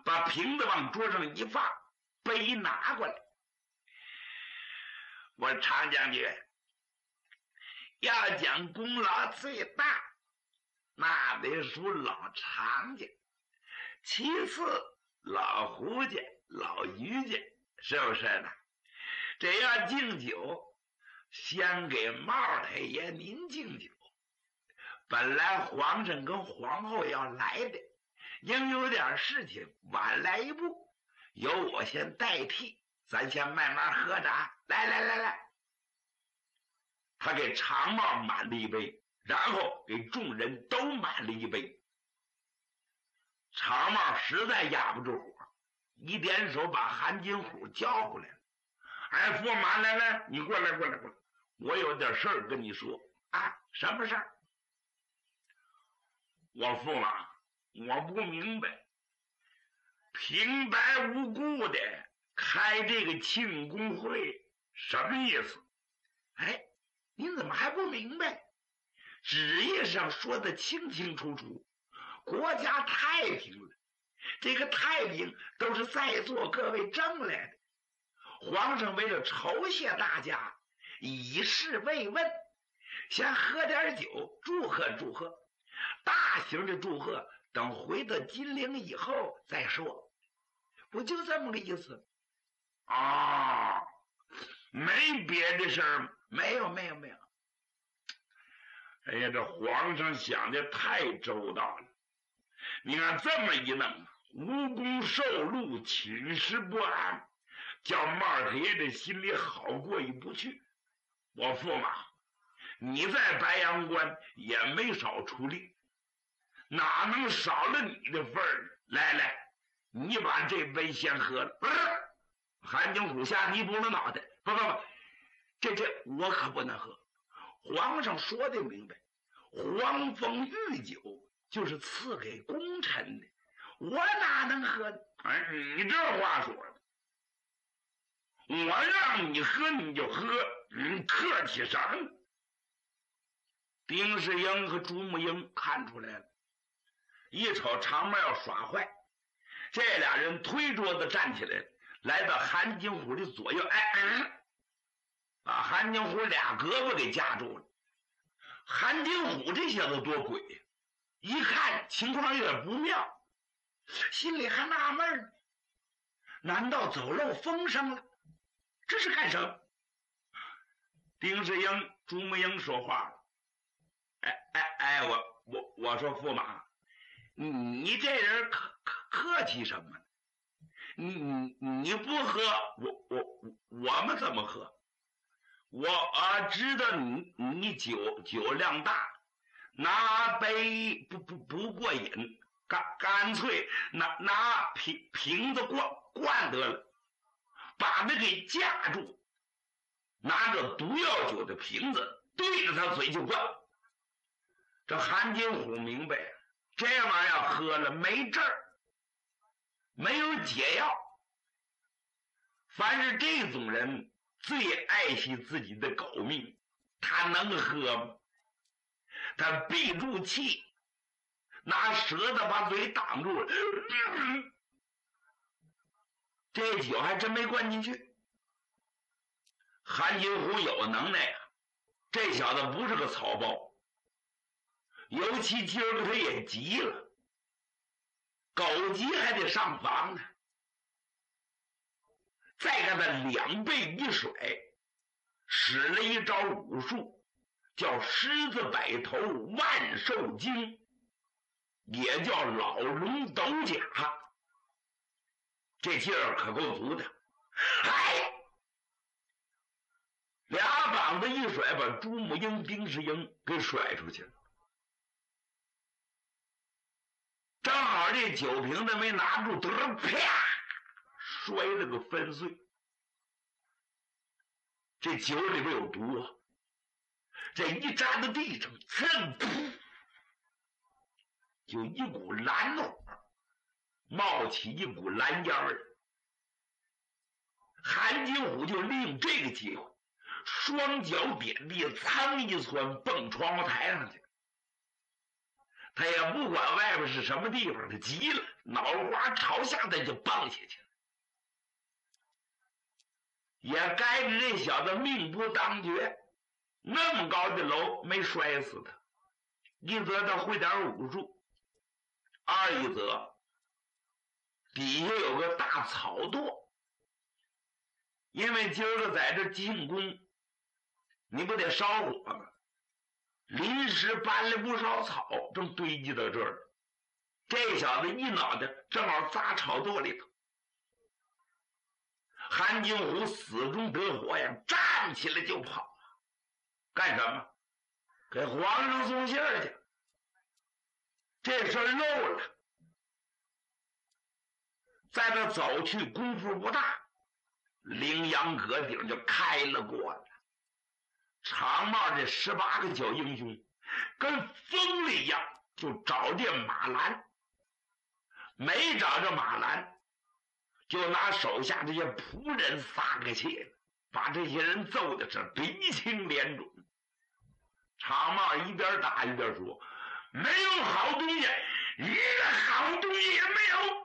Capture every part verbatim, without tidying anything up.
把瓶子往桌上一放，杯拿过来。我常将军要讲功劳最大，那得属老常家，其次老胡家、老于家，是不是呢？这要敬酒，先给茂太爷您敬酒。本来皇上跟皇后要来的，因有点事情晚来一步，由我先代替，咱先慢慢喝着啊！来来来来，他给常茂满了一杯，然后给众人都满了一杯。常茂实在压不住火，一点手把韩金虎叫过来了。哎，驸马，来来，你过来过来过来，我有点事儿跟你说啊。什么事儿？我驸马，我不明白，平白无故的开这个庆功会什么意思？哎，您怎么还不明白？旨意上说的清清楚楚，国家太平了，这个太平都是在座各位争来的。皇上为了酬谢大家，以示慰问，先喝点酒祝贺祝贺，大型的祝贺等回到金陵以后再说，不就这么个意思啊？没别的事儿？没有没有没有。哎呀，这皇上想的太周到了，你看这么一弄，无功受禄，寝食不安，叫茂太爷的心里好过意不去。我驸马，你在白阳关也没少出力，哪能少了你的份儿？来来，你把这杯先喝了。不是，韩景虎下泥补了脑袋，不不不，这这我可不能喝。皇上说的明白，黄蜂御酒就是赐给功臣的，我哪能喝呢？哎，你这话说的，我让你喝你就喝，你客气什么？丁世英和朱木英看出来了，一瞅常茂要耍坏，这俩人推桌子站起来了，来到韩景虎的左右，哎嗯，把韩景虎俩胳膊给夹住了。韩景虎这小子多鬼呀，一看情况有点不妙，心里还纳闷呢，难道走漏风声了？这是干什么？丁世英、朱木英说话了，哎哎哎，我我我说驸马，你你这人客客客气什么呢？你你你不喝，我我我们怎么喝？我啊知道你你酒酒量大，拿杯不不不过瘾，干干脆拿拿瓶瓶子灌灌得了，把他给架住，拿着毒药酒的瓶子对着他嘴就灌。这韩金虎明白，这玩意儿喝了没劲儿，没有解药。凡是这种人最爱惜自己的狗命，他能喝吗？他闭住气，拿舌头把嘴挡住了，嗯、这酒还真没灌进去。韩金虎有能耐啊，这小子不是个草包，尤其今儿个他也急了，狗急还得上房呢。再给他两背一甩，使了一招武术，叫狮子摆头万寿经，也叫老龙斗甲，这劲儿可够足的。嗨，俩膀子一甩，把朱木英、丁世英给甩出去了。正好这酒瓶子没拿住，得啪摔了个粉碎。这酒里边有毒啊，这一沾到地上，噌噗，就一股蓝火冒起一股蓝烟儿。韩金虎就利用这个机会，双脚点地，噌一窜蹦窗户台上去， 他也不管外边是什么地方，他急了，脑瓜朝下他就蹦下去了。也该着这小子命不当绝，那么高的楼没摔死他。一则他会点武术，二一则底下有个大草垛，因为今儿个在这进宫，你不得烧火吗？临时搬了不少草，正堆积到这儿。这小子一脑袋正好砸草垛里头。韩金虎死中得活呀，站起来就跑。干什么？给皇上送信儿去。这事儿漏了。在这走去功夫不大，羚羊阁顶就开了锅了。长帽这十八个小英雄跟疯了一样，就找见马兰。没找着马兰，就拿手下这些仆人撒个气，把这些人揍的是鼻青脸肿。长帽一边打一边说：“没有好东西，一个好东西也没有。”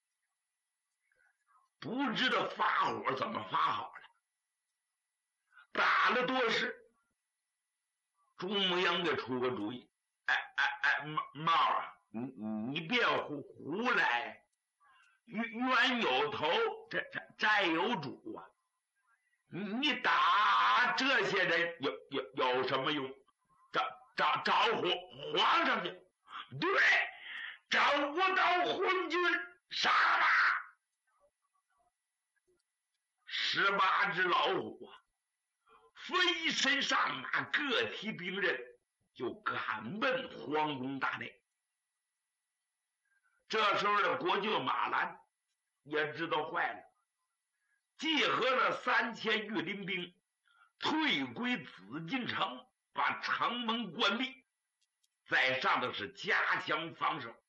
不知道发火怎么发好了。打了多时，朱母英给出个主意：“哎哎哎，帽啊，你你别胡胡来，冤有头，这这债有主啊！你你打这些人有有有什么用？找找找皇皇上去，对，找不到昏君，杀吧！”十八只老虎啊，飞身上马，各提兵刃，就赶奔皇宫大内。这时候的国舅马兰也知道坏了，集合了三千御林兵，退归紫禁城，把城门关闭，在上头是加强防守。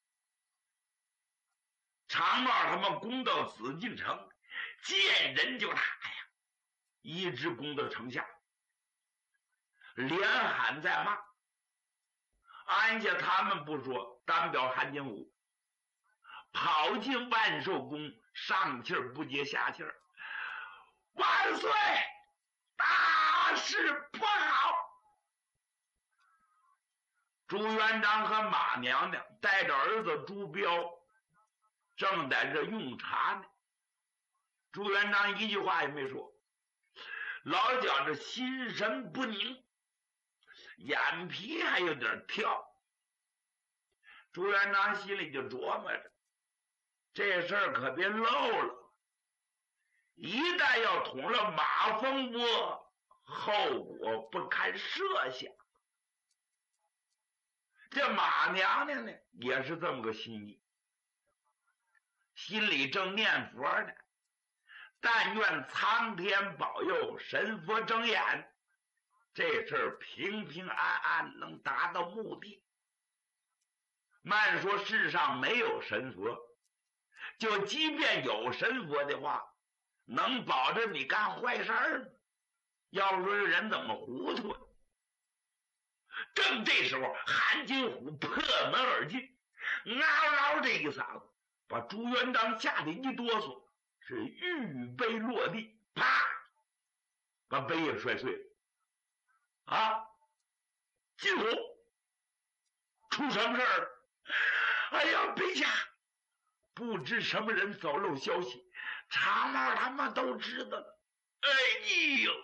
长帽他们攻到紫禁城，见人就打呀，一直攻到城下，连喊带骂。按下他们不说，单表韩金虎跑进万寿宫，上气儿不接下气儿：“万岁，大事不好！”朱元璋和马娘娘带着儿子朱标正在这用茶呢。朱元璋一句话也没说，老觉着心神不宁，眼皮还有点跳。朱元璋心里就琢磨着，这事儿可别漏了，一旦要捅了马蜂窝，后果不堪设想。这马娘娘呢，也是这么个心意，心里正念佛呢，但愿苍天保佑，神佛睁眼，这事儿平平安安能达到目的。慢说世上没有神佛，就即便有神佛的话，能保证你干坏事儿吗？要不说这人怎么糊涂呢？正这时候，韩金虎破门而进，嗷嗷这一嗓子，把朱元璋吓得一哆嗦，是玉杯落地，啪，把杯也摔碎了。啊，金虎，出什么事儿了？哎呀，陛下，不知什么人走漏消息，长帽他们都知道了。哎呦！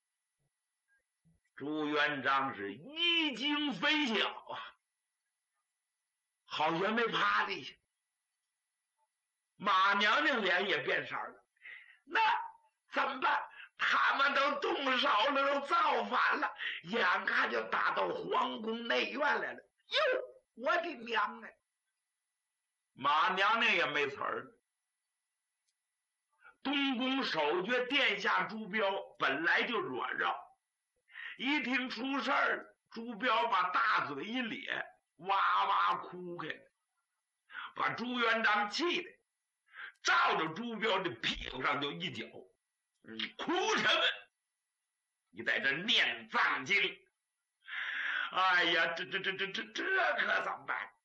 朱元璋是一惊非小啊，好像没趴地下。马娘娘脸也变色了，那怎么办？他们都动手了，都造反了，眼看就打到皇宫内院来了。哟，我的娘哎！马娘娘也没词儿了。东宫守爵殿下朱标本来就软绕，一听出事儿了，朱标把大嘴一咧，哇哇哭开了，把朱元璋气的照着朱标的屁股上就一脚：“你哭什么？你在这念藏经！哎呀，这这这这这这可怎么办？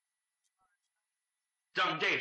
正这